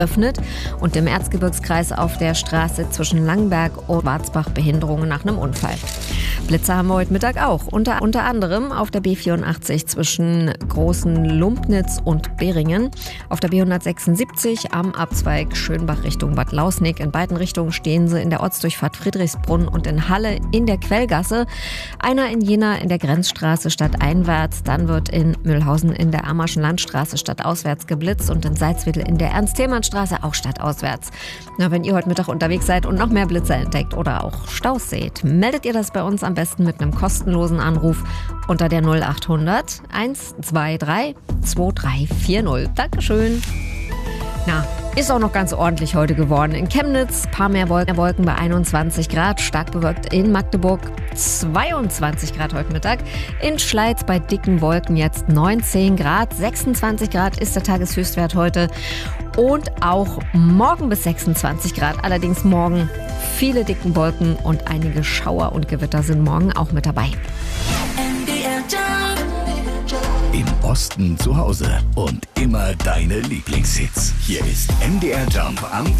öffnet und im Erzgebirgskreis auf der Straße zwischen Langenberg und Warzbach Behinderungen nach einem Unfall. Blitzer haben wir heute Mittag auch, unter anderem auf der B84 zwischen Großen Lumpnitz und Beringen, auf der B176 am Abzweig Schönbach Richtung Bad Lausnig. In beiden Richtungen stehen sie in der Ortsdurchfahrt Friedrichsbrunn und in Halle in der Quellgasse. Einer in Jena in der Grenzstraße stadteinwärts, dann wird in Mühlhausen in der Ammerschen Landstraße stadtauswärts geblitzt und in Salzwedel in der Ernst-Thälmann-Straße auch stadtauswärts. Na, wenn ihr heute Mittag unterwegs seid und noch mehr Blitzer entdeckt oder auch Staus seht, meldet ihr das bei uns am besten mit einem kostenlosen Anruf unter der 0800 123 2340. Dankeschön. Na, ist auch noch ganz ordentlich heute geworden. In Chemnitz paar mehr Wolken bei 21 Grad, stark bewölkt in Magdeburg 22 Grad heute Mittag. In Schleiz bei dicken Wolken jetzt 19 Grad, 26 Grad ist der Tageshöchstwert heute und auch morgen bis 26 Grad. Allerdings morgen viele dicken Wolken und einige Schauer und Gewitter sind morgen auch mit dabei. Im Osten zu Hause und immer deine Lieblingshits. Hier ist MDR Jump am